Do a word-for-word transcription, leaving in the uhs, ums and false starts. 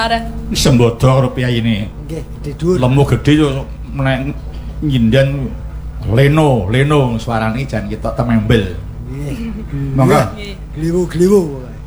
arek. Sembodo karo piyayine. Nggih, tidur. Lemu gedhe yo nek nyinden Leno, Leno suarane jan ketok temembel. Nggih. Monggo. Gliwu-gliwu.